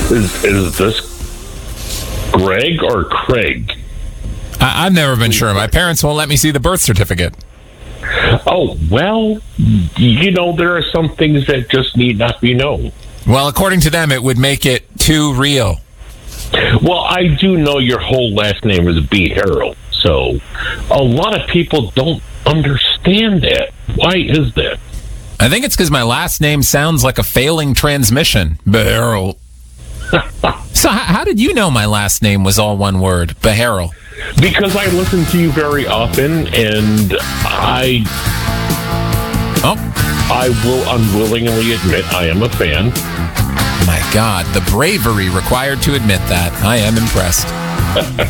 Is this Greg or Craig? I've never been sure. My parents won't let me see the birth certificate. Oh, well, there are some things that just need not be known. Well, according to them, it would make it too real. Well, I do know your whole last name is B. Harrell, so a lot of people don't understand that. Why is that? I think it's because my last name sounds like a failing transmission. Beharrell. So how did you know my last name was all one word? Beharrell. Because I listen to you very often, and I will unwillingly admit I am a fan. My God, the bravery required to admit that. I am impressed.